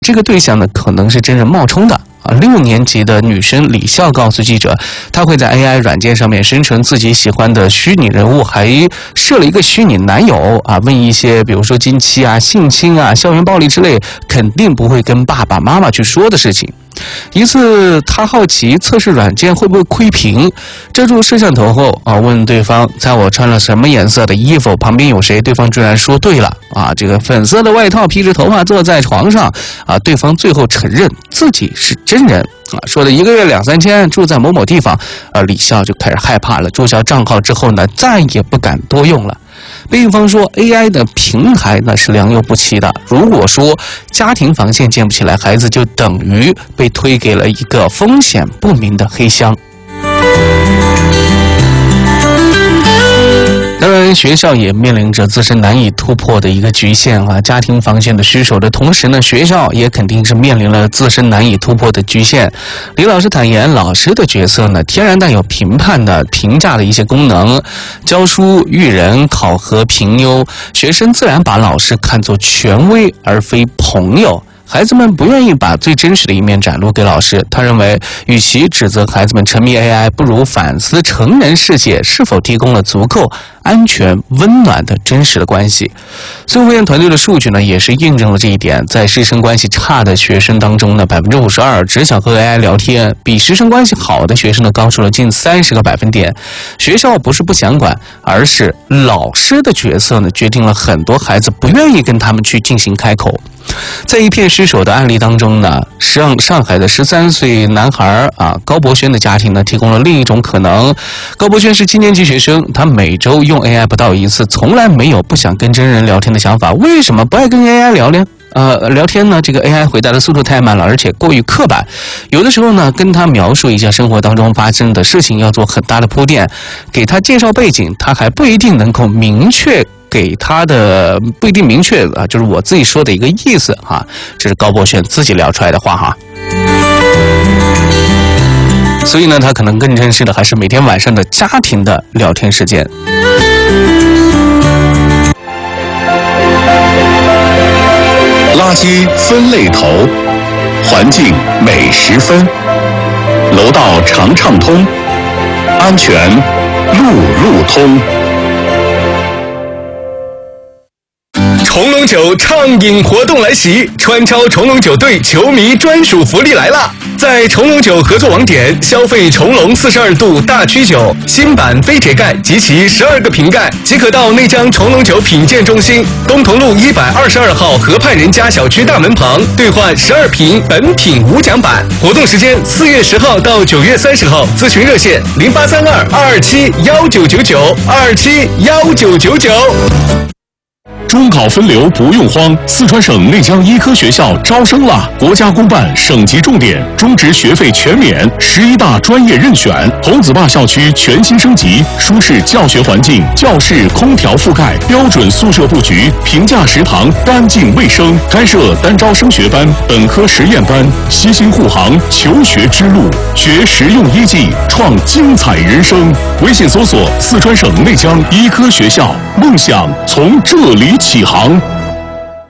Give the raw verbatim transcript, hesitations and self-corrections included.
这个对象呢可能是真人冒充的。啊，六年级的女生李笑告诉记者，她会在 A I 软件上面生成自己喜欢的虚拟人物，还设了一个虚拟男友啊，问一些比如说经期啊、性侵啊、校园暴力之类，肯定不会跟爸爸妈妈去说的事情。一次，他好奇测试软件会不会窥屏，遮住摄像头后啊，问对方猜我穿了什么颜色的衣服，旁边有谁？对方居然说对了啊，这个粉色的外套，披着头发坐在床上啊，对方最后承认自己是真人啊，说的一个月两三千，住在某某地方，啊，李笑就开始害怕了，注销账号之后呢，再也不敢多用了。辩方说 A I 的平台呢是良莠不齐的，如果说家庭防线建不起来，孩子就等于被推给了一个风险不明的黑箱。当然，学校也面临着自身难以突破的一个局限啊，家庭防线的失守的同时呢，学校也肯定是面临了自身难以突破的局限。李老师坦言，老师的角色呢，天然带有评判的、评价的一些功能，教书育人、考核评优，学生自然把老师看作权威而非朋友。孩子们不愿意把最真实的一面展露给老师，他认为，与其指责孩子们沉迷 A I， 不如反思成人世界是否提供了足够安全、温暖的真实的关系。孙福燕团队的数据呢，也是印证了这一点。在师生关系差的学生当中呢，百分之五十二只想和 A I 聊天，比师生关系好的学生呢高出了近三十个百分点。学校不是不想管，而是老师的角色呢，决定了很多孩子不愿意跟他们去进行开口。在一片失手的案例当中呢，上上海的十三岁男孩啊高博轩的家庭呢，提供了另一种可能。高博轩是七年级学生，他每周用 A I 不到一次，从来没有不想跟真人聊天的想法。为什么不爱跟 A I 聊呢？呃，聊天呢，这个 A I 回答的速度太慢了，而且过于刻板。有的时候呢，跟他描述一下生活当中发生的事情，要做很大的铺垫，给他介绍背景，他还不一定能够明确给他的不一定明确啊，就是我自己说的一个意思哈，这是高博轩自己聊出来的话哈。所以呢，他可能更珍视的还是每天晚上的家庭的聊天时间。 垃圾分类头，环境每十分，楼道常畅通，安全路路通。 重龙酒畅饮活动来袭，川超重龙酒队球迷专属福利来啦！在重龙酒合作网点消费重龙四十二度大曲酒新版非铁盖及其十二个瓶盖，即可到内江重龙酒品鉴中心东同路一百二十二号河畔人家小区大门旁兑换十二瓶本品无奖版。活动时间四月十号到九月三十号，咨询热线零八三二二七幺九九九二七幺九九九。 中考分流不用慌，四川省内江医科学校招生了！国家公办省级重点，中职学费全免，十一大专业任选。红子坝校区全新升级，舒适教学环境，教室空调覆盖，标准宿舍布局，平价食堂，干净卫生。开设单招升学班、本科实验班，悉心护航求学之路，学实用医技，创精彩人生。微信搜索四川省内江医科学校，梦想从这里起航。